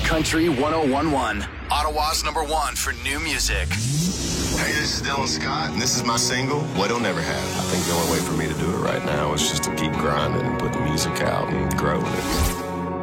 Country 101.1, Ottawa's #1 for new music. Hey, this is Dylan Scott, and this is my single, What'll Never Have. I think the only way for me to do it right now is just to keep grinding and put the music out and grow it.